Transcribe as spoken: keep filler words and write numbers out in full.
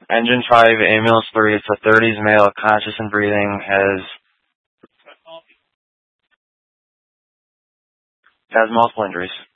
Engine five, Emils three, it's a thirties male, conscious and breathing, has has multiple injuries.